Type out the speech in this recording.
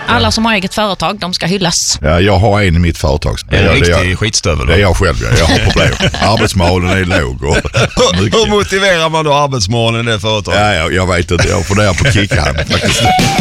Alla som har eget företag, de ska hyllas. Ja, jag har en i mitt företag. En riktig skitstövel. Det är jag själv, jag har problem. Arbetsmoralen är låg. Hur motiverar man då arbetsmoralen i det företaget? Ja, jag vet inte, jag funderar på att kicka han faktiskt.